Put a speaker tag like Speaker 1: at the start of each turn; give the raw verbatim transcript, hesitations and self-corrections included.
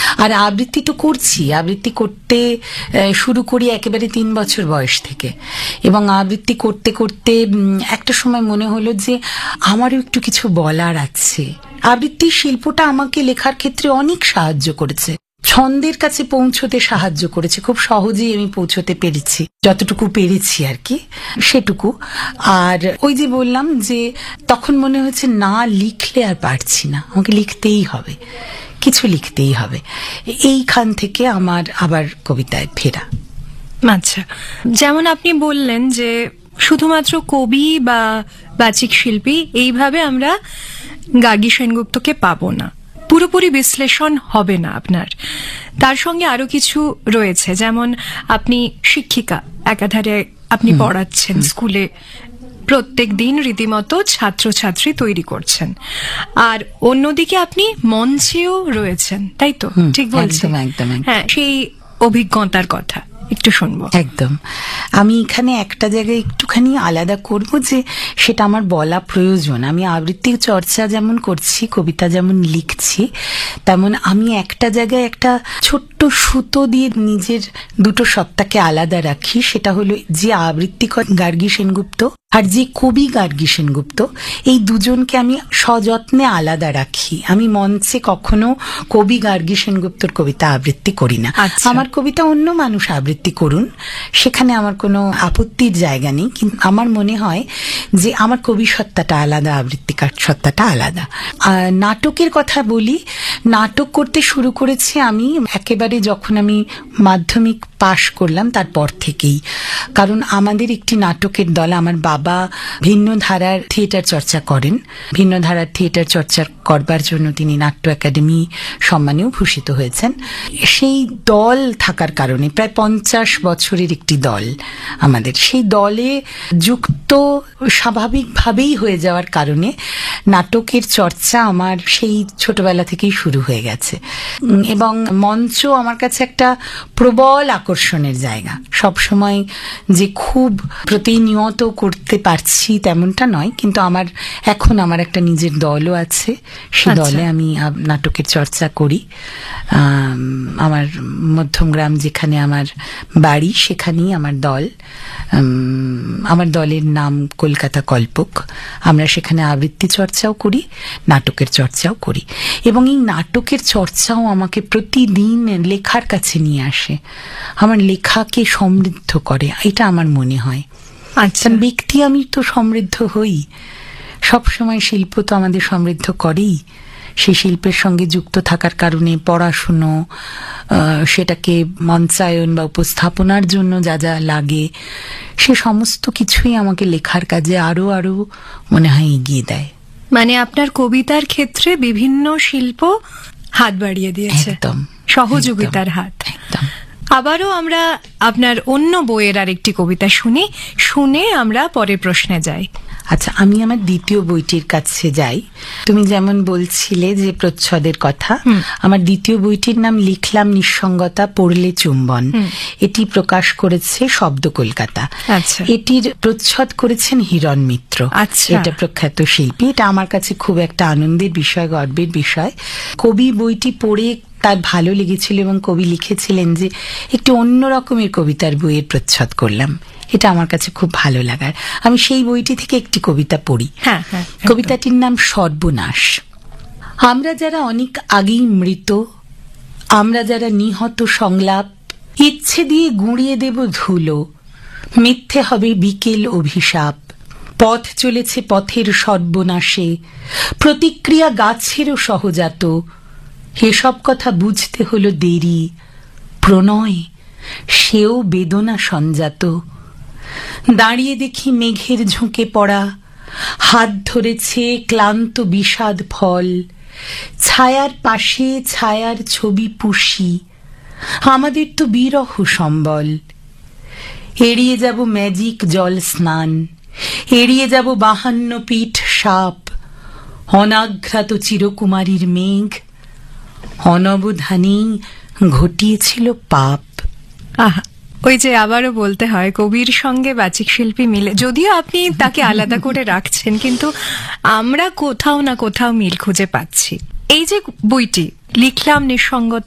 Speaker 1: আর আবৃত্তি তো করছি, আবৃত্তি করতে শুরু করি একেবারে তিন বছর বয়স থেকে, এবং আবৃত্তি করতে করতে একটা সময় মনে হলো যে আমারও একটু কিছু বলার আছে। আবৃত্তি শিল্পটা আমাকে লেখার ক্ষেত্রে অনেক সাহায্য করেছে, ছন্দের কাছে পৌঁছতে সাহায্য করেছে, খুব সহজেই আমি পৌঁছতে পেরেছি, যতটুকু পেরেছি আর কি সেটুকু। আর ওই যে বললাম যে তখন মনে হয়েছে না লিখলে আর পারছি না, আমাকে লিখতেই হবে, কিছু লিখতেই হবে। এইখান থেকে আমার আবার কবিতায় ফেরা।
Speaker 2: আচ্ছা, যেমন আপনি বললেন যে শুধুমাত্র কবি বা বাচিক শিল্পী এইভাবে আমরা গার্গী সেনগুপ্তকে পাবো না, পুরোপুরি বিশ্লেষণ হবে না আপনার। তার সঙ্গে আরো কিছু রয়েছে, যেমন আপনি শিক্ষিকা, একাধারে আপনি পড়াচ্ছেন স্কুলে, প্রত্যেক দিন রীতিমতো ছাত্রছাত্রী তৈরি করছেন, আর অন্যদিকে আপনি মঞ্চেও রয়েছেন, তাই তো? ঠিক বলছেন?
Speaker 1: একদম।
Speaker 2: হ্যাঁ, সেই অভিজ্ঞতার কথা একটু শুনবো।
Speaker 1: একদম। আমি এখানে একটা জায়গায় একটুখানি আলাদা করব, যে সেটা আমার বলা প্রয়োজন। আমি আবৃত্তি চর্চা যেমন করছি, কবিতা যেমন লিখছি, তেমন আমি একটা জায়গায় একটা ছোট্ট সুতো দিয়ে নিজের দুটো সত্তাকে আলাদা রাখি। সেটা হলো যে আবৃত্তিকর গার্গী সেনগুপ্ত আর যে কবি গার্গী সেনগুপ্ত, এই দুজনকে আমি সযত্নে আলাদা রাখি। আমি মঞ্চে কখনো কবি গার্গী সেনগুপ্তর কবিতা আবৃত্তি করি না। আমার কবিতা অন্য মানুষ আবৃত্তি করুন, সেখানে আমার কোনো আপত্তির জায়গা নেই, কিন্তু আমার মনে হয় যে আমার কবি সত্তাটা আলাদা, আবৃত্তিকার সত্তাটা আলাদা। আর নাটকের কথা বলি, নাটক করতে শুরু করেছি আমি একেবারে যখন আমি মাধ্যমিক পাশ করলাম তারপর থেকেই। কারণ আমাদের একটি নাটকের দল, আমার বাবা ভিন্ন ধারার থিয়েটার চর্চা করেন, ভিন্ন ধারার থিয়েটার চর্চা করবার জন্য তিনি নাট্য একাডেমি সম্মানেও ভূষিত হয়েছেন। সেই দল থাকার কারণে, প্রায় পঞ্চাশ বছরের একটি দল আমাদের, সেই দলে যুক্ত স্বাভাবিকভাবেই হয়ে যাওয়ার কারণে নাটকের চর্চা আমার সেই ছোটবেলা থেকেই শুরু হয়ে গেছে। এবং মঞ্চ আমার কাছে একটা প্রবল আকর্ষণের জায়গা। সবসময় যে খুব প্রতিনিয়ত করতে পারছি তেমনটা নয়, কিন্তু আমার এখন আমার একটা নিজের দলও আছে, সে দলে আমি নাটকের চর্চা করি। আমার মধ্যমগ্রাম যেখানে আমার বাড়ি, সেখানেই আমার দল। আমার দলের নাম কলকাতা কল্পক। আমরা সেখানে আবৃত্তি চর্চাও করি, নাটকের চর্চাও করি, এবং এই নাটকের চর্চাও আমাকে প্রতিদিন লেখার কাছে নিয়ে আসে, আমার লেখাকে সমৃদ্ধ করে, এটা আমার মনে হয়। আচ্ছা, ব্যক্তি আমি তো সমৃদ্ধ হই, সবসময় শিল্প তো আমাদের সমৃদ্ধ করেই। সেই শিল্পের সঙ্গে যুক্ত থাকার কারণে পড়াশুনো, সেটাকে মঞ্চায়ন বা উপস্থাপনার জন্য যা যা লাগে, সে সমস্ত কিছুই আমাকে লেখার কাজে আরো আরো মনে হয় এগিয়ে দেয়।
Speaker 2: মানে আপনার কবিতার ক্ষেত্রে বিভিন্ন শিল্প হাত বাড়িয়ে দিয়েছে,
Speaker 1: একদম
Speaker 2: সহযোগিতার হাত।
Speaker 1: একদম।
Speaker 2: আবারও আমরা আপনার অন্য বইয়ের আরেকটি কবিতা শুনি, শুনে আমরা পরের প্রশ্নে যাই।
Speaker 1: আচ্ছা, আমি আমার দ্বিতীয় বইটির কাছে যাই। তুমি যেমন বলছিলে যে প্রচ্ছদের কথা, আমার দ্বিতীয় বইটির নাম লিখলাম নিঃসঙ্গতা, পড়লে চুম্বন। এটি প্রকাশ করেছে শব্দ কলকাতা। এটির প্রচ্ছদ করেছেন হিরণ মিত্র, এটা প্রখ্যাত শিল্পী। এটা আমার কাছে খুব একটা আনন্দের বিষয়, গর্বের বিষয়। কবি বইটি পড়ে তার ভালো লেগেছিল এবং কবি লিখেছিলেন যে একটু অন্য রকমের কবিতার বইয়ের প্রচ্ছদ করলাম, এটা আমার কাছে খুব ভালো লাগার। আমি সেই বইটি থেকে একটি কবিতা পড়ি। কবিতাটির নাম সর্বনাশ। আমরা যারা অনেক আগেই মৃত, আমরা যারা নিহত সংলাপ, ইচ্ছে দিয়ে গুঁড়িয়ে দেব ধুলো, মিথ্যে হবে বিকেল অভিশাপ। পথ চলেছে পথের সর্বনাশে, প্রতিক্রিয়া গাছেরও সহজাত। এসব কথা বুঝতে হলো দেরি, প্রণয় সেও বেদনা সঞ্জাত। দাঁড়িয়ে দেখি মেঘের ঝুঁকে পড়া, হাত ধরেছে ক্লান্ত বিষাদ ফল। ছায়ার পাশে ছায়ার ছবি পুষি, আমাদের তো বিরহ সম্বল। এড়িয়ে যাব ম্যাজিক জল স্নান, এড়িয়ে যাব বাহান্ন পিঠ সাপ। অনাঘ্রাত চিরকুমারীর মেঘ অনবধানেই ঘটিয়েছিল পাপ।
Speaker 2: আহা, ওই যে আবারও বলতে হয় কবির সঙ্গে বাচিক শিল্পী মিলে, যদিও আপনি তাকে আলাদা করে রাখছেন, কিন্তু আমরা কোথাও না কোথাও মিল খুঁজে পাচ্ছি। এই যে বইটি লিখলাম নিঃসঙ্গতা,